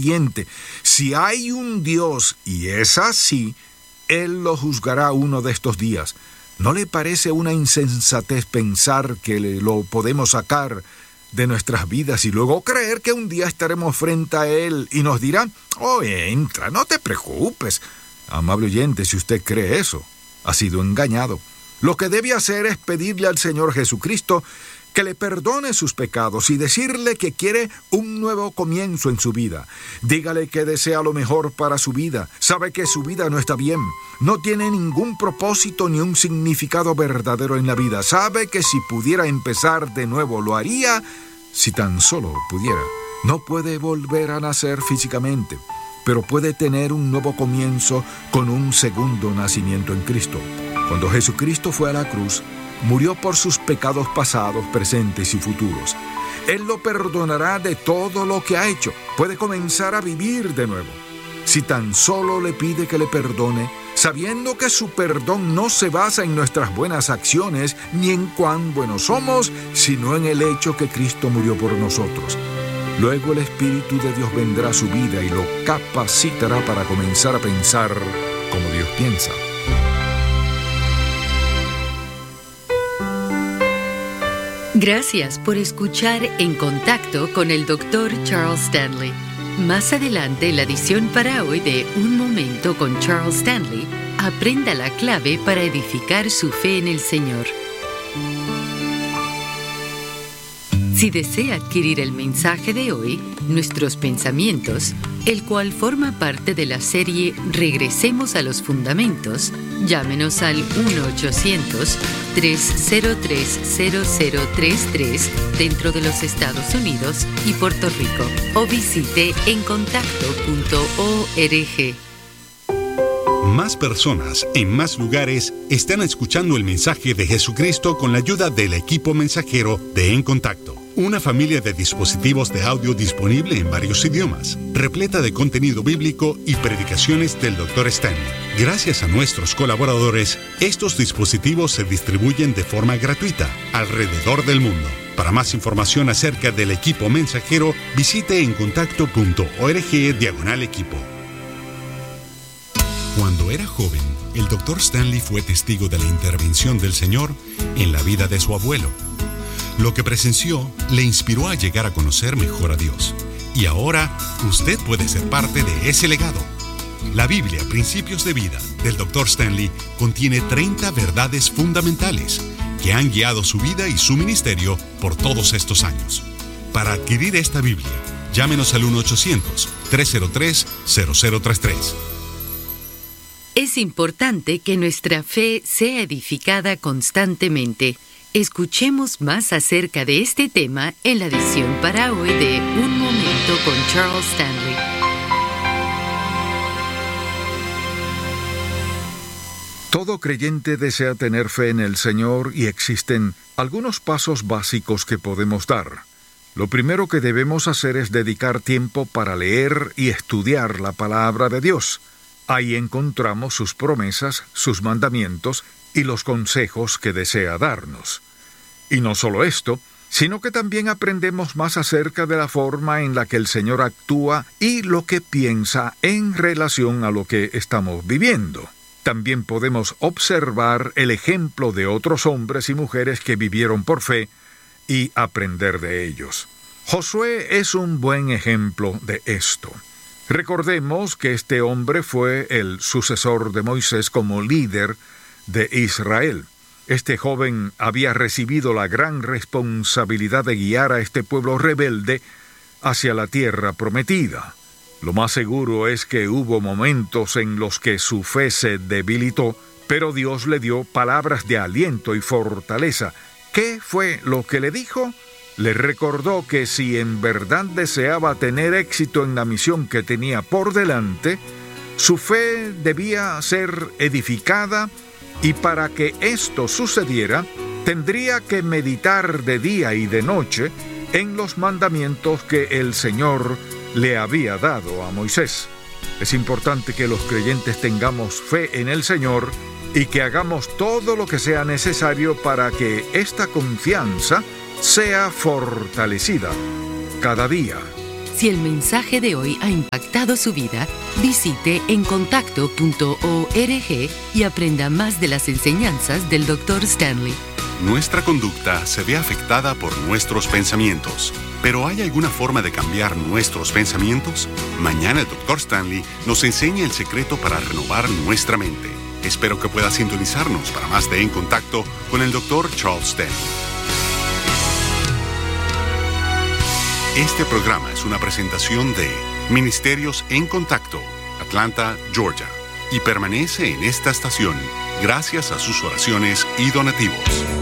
siguiente: si hay un Dios y es así, Él lo juzgará uno de estos días. ¿No le parece una insensatez pensar que lo podemos sacar de nuestras vidas y luego creer que un día estaremos frente a Él y nos dirá: oh, entra, no te preocupes? Amable oyente, si usted cree eso, ha sido engañado. Lo que debe hacer es pedirle al Señor Jesucristo que le perdone sus pecados y decirle que quiere un nuevo comienzo en su vida. Dígale que desea lo mejor para su vida. Sabe que su vida no está bien. No tiene ningún propósito ni un significado verdadero en la vida. Sabe que si pudiera empezar de nuevo lo haría, si tan solo pudiera. No puede volver a nacer físicamente, pero puede tener un nuevo comienzo con un segundo nacimiento en Cristo. Cuando Jesucristo fue a la cruz, murió por sus pecados pasados, presentes y futuros. Él lo perdonará de todo lo que ha hecho. Puede comenzar a vivir de nuevo. Si tan solo le pide que le perdone, sabiendo que su perdón no se basa en nuestras buenas acciones ni en cuán buenos somos, sino en el hecho que Cristo murió por nosotros. Luego el Espíritu de Dios vendrá a su vida y lo capacitará para comenzar a pensar como Dios piensa. Gracias por escuchar En Contacto con el Dr. Charles Stanley. Más adelante, en la edición para hoy de Un Momento con Charles Stanley, aprenda la clave para edificar su fe en el Señor. Si desea adquirir el mensaje de hoy, Nuestros Pensamientos, el cual forma parte de la serie Regresemos a los Fundamentos, llámenos al 1-800-303-0033 dentro de los Estados Unidos y Puerto Rico, o visite encontacto.org. Más personas en más lugares están escuchando el mensaje de Jesucristo con la ayuda del equipo mensajero de En Contacto. Una familia de dispositivos de audio disponible en varios idiomas, repleta de contenido bíblico y predicaciones del Dr. Stanley. Gracias a nuestros colaboradores, estos dispositivos se distribuyen de forma gratuita alrededor del mundo. Para más información acerca del equipo mensajero, visite encontacto.org/equipo. Cuando era joven, el Dr. Stanley fue testigo de la intervención del Señor en la vida de su abuelo. Lo que presenció le inspiró a llegar a conocer mejor a Dios. Y ahora, usted puede ser parte de ese legado. La Biblia, Principios de Vida, del Dr. Stanley, contiene 30 verdades fundamentales que han guiado su vida y su ministerio por todos estos años. Para adquirir esta Biblia, llámenos al 1-800-303-0033. Es importante que nuestra fe sea edificada constantemente. Escuchemos más acerca de este tema en la edición para hoy de Un Momento con Charles Stanley. Todo creyente desea tener fe en el Señor y existen algunos pasos básicos que podemos dar. Lo primero que debemos hacer es dedicar tiempo para leer y estudiar la palabra de Dios. Ahí encontramos sus promesas, sus mandamientos y los consejos que desea darnos. Y no solo esto, sino que también aprendemos más acerca de la forma en la que el Señor actúa y lo que piensa en relación a lo que estamos viviendo. También podemos observar el ejemplo de otros hombres y mujeres que vivieron por fe y aprender de ellos. Josué es un buen ejemplo de esto. Recordemos que este hombre fue el sucesor de Moisés como líder de Israel. Este joven había recibido la gran responsabilidad de guiar a este pueblo rebelde hacia la tierra prometida. Lo más seguro es que hubo momentos en los que su fe se debilitó, pero Dios le dio palabras de aliento y fortaleza. ¿Qué fue lo que le dijo? Le recordó que si en verdad deseaba tener éxito en la misión que tenía por delante, su fe debía ser edificada y para que esto sucediera, tendría que meditar de día y de noche en los mandamientos que el Señor le había dado a Moisés. Es importante que los creyentes tengamos fe en el Señor y que hagamos todo lo que sea necesario para que esta confianza sea fortalecida cada día. Si el mensaje de hoy ha impactado su vida, visite encontacto.org y aprenda más de las enseñanzas del Dr. Stanley. Nuestra conducta se ve afectada por nuestros pensamientos. ¿Pero hay alguna forma de cambiar nuestros pensamientos? Mañana el Dr. Stanley nos enseña el secreto para renovar nuestra mente. Espero que pueda sintonizarnos para más de En Contacto con el Dr. Charles Stanley. Este programa es una presentación de Ministerios En Contacto, Atlanta, Georgia, y permanece en esta estación gracias a sus oraciones y donativos.